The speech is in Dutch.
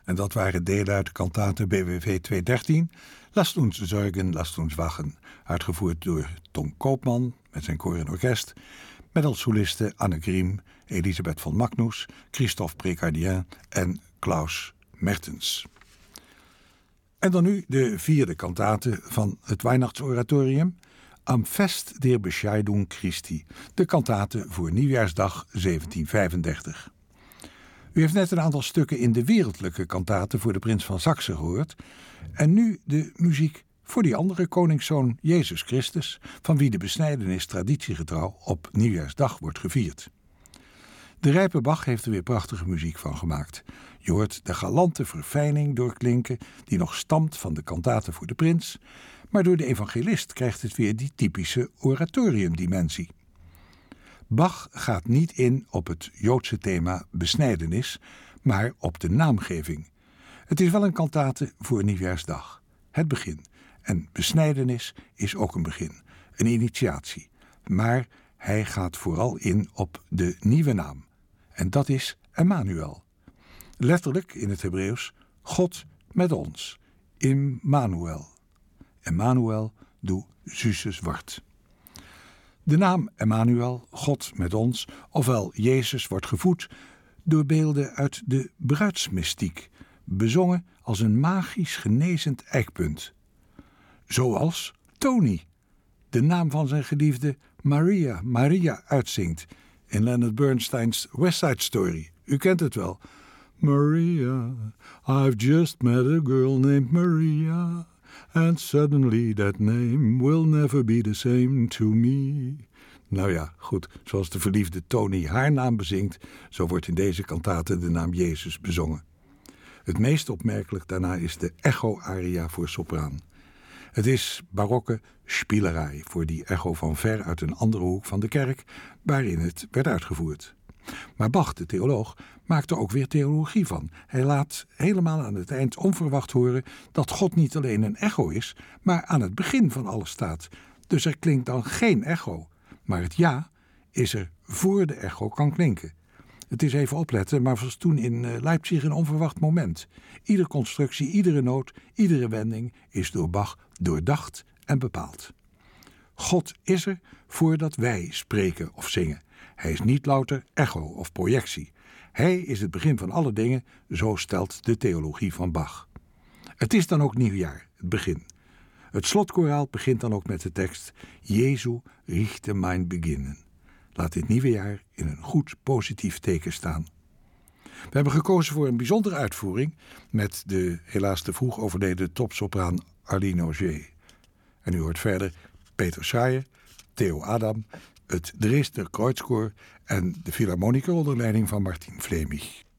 En dat waren delen uit de kantate BWV 213, Lasst uns zorgen, lasst uns wachen, uitgevoerd door Tom Koopman met zijn koor en orkest, met als solisten Anne Griem, Elisabeth van Magnus, Christophe Précardien en Klaus Mertens. En dan nu de vierde kantate van het Weihnachtsoratorium, Am Fest der Bescheidung Christi, de kantate voor Nieuwjaarsdag 1735. U heeft net een aantal stukken in de wereldlijke kantate voor de prins van Saksen gehoord en nu de muziek voor die andere koningszoon Jezus Christus, van wie de besnijdenis traditiegetrouw op Nieuwjaarsdag wordt gevierd. De rijpe Bach heeft er weer prachtige muziek van gemaakt. Je hoort de galante verfijning doorklinken die nog stamt van de kantate voor de prins, maar door de evangelist krijgt het weer die typische oratoriumdimensie. Bach gaat niet in op het Joodse thema besnijdenis, maar op de naamgeving. Het is wel een kantate voor Nieuwjaarsdag, het begin. En besnijdenis is ook een begin, een initiatie. Maar hij gaat vooral in op de nieuwe naam. En dat is Emmanuel. Letterlijk in het Hebreeuws, God met ons. Immanuel. Emmanuel, doe Zuses wart. De naam Emmanuel, God met ons, ofwel Jezus, wordt gevoed door beelden uit de bruidsmystiek, bezongen als een magisch genezend eikpunt. Zoals Tony, de naam van zijn geliefde Maria uitzingt in Leonard Bernstein's West Side Story. U kent het wel. Maria, I've just met a girl named Maria, and suddenly that name will never be the same to me. Nou ja, goed, zoals de verliefde Tony haar naam bezingt, zo wordt in deze kantate de naam Jezus bezongen. Het meest opmerkelijk daarna is de echo-aria voor sopraan. Het is barokke spielerij voor die echo van ver uit een andere hoek van de kerk, waarin het werd uitgevoerd. Maar Bach, de theoloog, maakt er ook weer theologie van. Hij laat helemaal aan het eind onverwacht horen dat God niet alleen een echo is, maar aan het begin van alles staat. Dus er klinkt dan geen echo, maar het ja is er voor de echo kan klinken. Het is even opletten, maar was toen in Leipzig een onverwacht moment. Iedere constructie, iedere noot, iedere wending is door Bach doordacht en bepaald. God is er voordat wij spreken of zingen. Hij is niet louter echo of projectie. Hij is het begin van alle dingen, zo stelt de theologie van Bach. Het is dan ook nieuwjaar, het begin. Het slotkoraal begint dan ook met de tekst Jesu richte mein beginnen. Laat dit nieuwe jaar in een goed positief teken staan. We hebben gekozen voor een bijzondere uitvoering met de helaas te vroeg overleden topsopraan Arline Auger. En u hoort verder Peter Schaaier, Theo Adam, het Dresdner Kreuzkoor en de Philharmoniker onder leiding van Martin Fleming.